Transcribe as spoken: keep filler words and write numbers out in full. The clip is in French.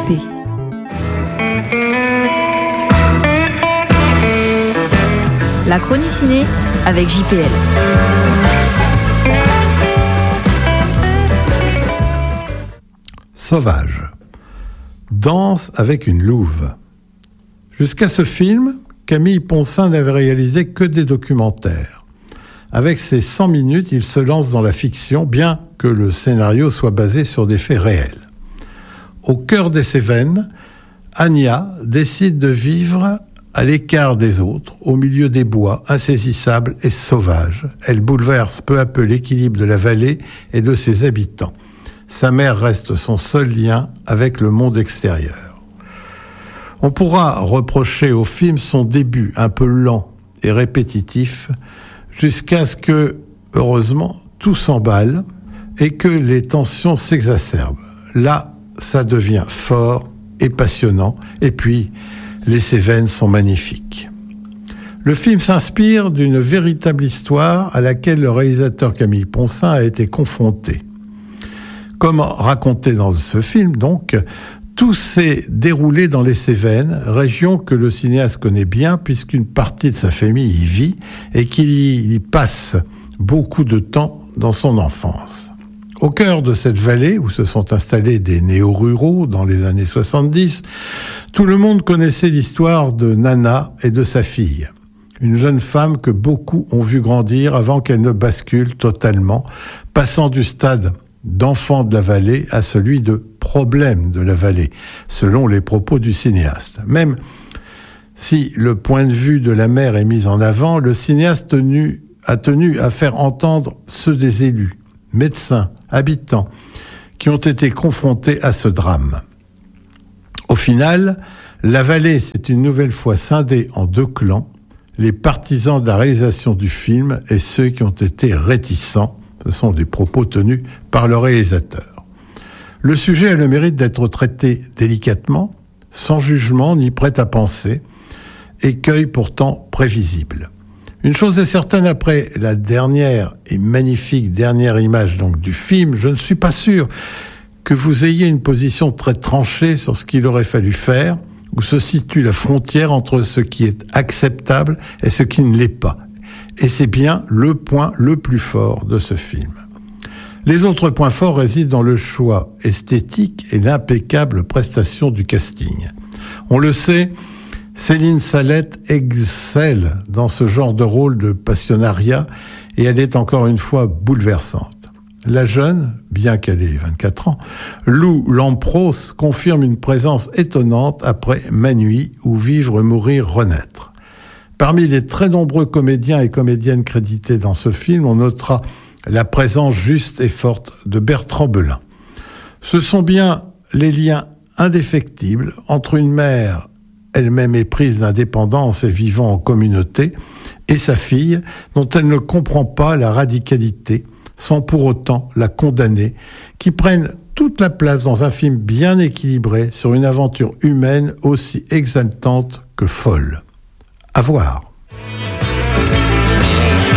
P. La chronique ciné avec J P L. Sauvage. Danse avec une louve. Jusqu'à ce film, Camille Ponssaint n'avait réalisé que des documentaires. Avec ses cent minutes, il se lance dans la fiction, bien que le scénario soit basé sur des faits réels. Au cœur des Cévennes, Anya décide de vivre à l'écart des autres, au milieu des bois, insaisissable et sauvage. Elle bouleverse peu à peu l'équilibre de la vallée et de ses habitants. Sa mère reste son seul lien avec le monde extérieur. On pourra reprocher au film son début un peu lent et répétitif, jusqu'à ce que, heureusement, tout s'emballe et que les tensions s'exacerbent. Là, ça devient fort et passionnant, et puis les Cévennes sont magnifiques. Le film s'inspire d'une véritable histoire à laquelle le réalisateur Camille Ponssaint a été confronté. Comme raconté dans ce film, donc, tout s'est déroulé dans les Cévennes, région que le cinéaste connaît bien puisqu'une partie de sa famille y vit et qu'il y passe beaucoup de temps dans son enfance. Au cœur de cette vallée, où se sont installés des néo-ruraux dans les années soixante-dix, tout le monde connaissait l'histoire de Nana et de sa fille. Une jeune femme que beaucoup ont vu grandir avant qu'elle ne bascule totalement, passant du stade d'enfant de la vallée à celui de problème de la vallée, selon les propos du cinéaste. Même si le point de vue de la mère est mis en avant, le cinéaste tenu, a tenu à faire entendre ceux des élus, médecins, habitants, qui ont été confrontés à ce drame. Au final, la vallée s'est une nouvelle fois scindée en deux clans, les partisans de la réalisation du film et ceux qui ont été réticents. Ce sont des propos tenus par le réalisateur. Le sujet a le mérite d'être traité délicatement, sans jugement ni prêt à penser, écueil pourtant prévisible. Une chose est certaine, après la dernière et magnifique dernière image donc du film, je ne suis pas sûr que vous ayez une position très tranchée sur ce qu'il aurait fallu faire, où se situe la frontière entre ce qui est acceptable et ce qui ne l'est pas. Et c'est bien le point le plus fort de ce film. Les autres points forts résident dans le choix esthétique et l'impeccable prestation du casting. On le sait, Céline Salette excelle dans ce genre de rôle de passionnariat et elle est encore une fois bouleversante. La jeune, bien qu'elle ait vingt-quatre ans, Lou Lampros confirme une présence étonnante après Manui ou Vivre, mourir, renaître. Parmi les très nombreux comédiens et comédiennes crédités dans ce film, on notera la présence juste et forte de Bertrand Belin. Ce sont bien les liens indéfectibles entre une mère, elle-même éprise d'indépendance et vivant en communauté, et sa fille, dont elle ne comprend pas la radicalité, sans pour autant la condamner, qui prennent toute la place dans un film bien équilibré sur une aventure humaine aussi exaltante que folle. À voir.